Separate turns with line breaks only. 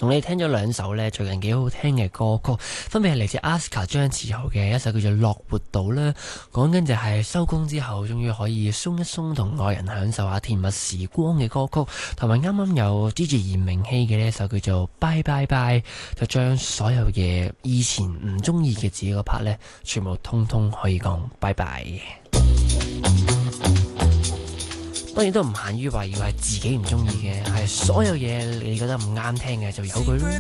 同你聽咗兩首呢最近幾好聽嘅歌曲，分別係嚟自 Aska 張志豪嘅一首叫做《樂活島》啦，講緊就係收工之後終於可以鬆一鬆同愛人享受下甜蜜時光嘅歌曲，同埋啱啱有 Gigi 嚴明熙嘅呢一首叫做《拜拜拜》，就將所有嘢以前唔中意嘅自己嗰 part 呢，全部通通可以講拜拜。當然都唔限於話要係自己唔中意嘅，係所有嘢你覺得唔啱聽嘅就由佢咯。